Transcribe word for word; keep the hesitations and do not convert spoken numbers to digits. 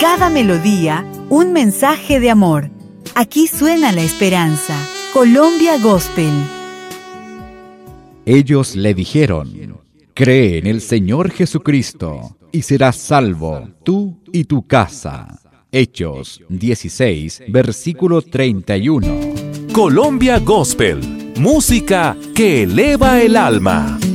cada melodía, un mensaje de amor. Aquí suena la esperanza. Colombia Gospel. Ellos le dijeron: cree en el Señor Jesucristo y serás salvo, tú y tu casa. Hechos dieciséis, versículo treinta y uno. Colombia Gospel, música que eleva el alma.